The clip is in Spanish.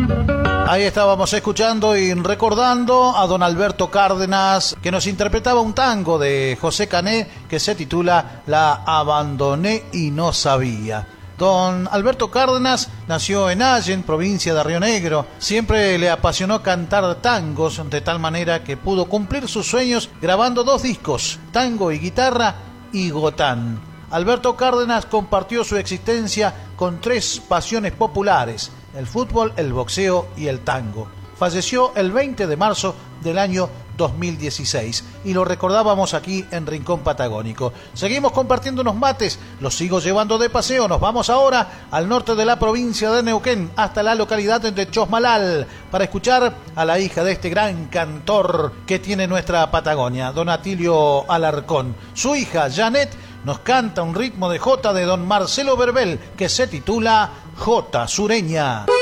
Ahí estábamos escuchando y recordando a don Alberto Cárdenas, que nos interpretaba un tango de José Cané que se titula La abandoné y no sabía. Don Alberto Cárdenas nació en Allen, provincia de Río Negro. Siempre le apasionó cantar tangos, de tal manera que pudo cumplir sus sueños grabando 2 discos, Tango y Guitarra y Gotán. Alberto Cárdenas compartió su existencia con 3 pasiones populares: el fútbol, el boxeo y el tango. Falleció el 20 de marzo del año 2016 y lo recordábamos aquí en Rincón Patagónico. Seguimos compartiendo unos mates, los sigo llevando de paseo. Nos vamos ahora al norte de la provincia de Neuquén, hasta la localidad de Chosmalal, para escuchar a la hija de este gran cantor que tiene nuestra Patagonia, don Atilio Alarcón. Su hija, Janet, nos canta un ritmo de jota de don Marcelo Verbel que se titula Jota Sureña.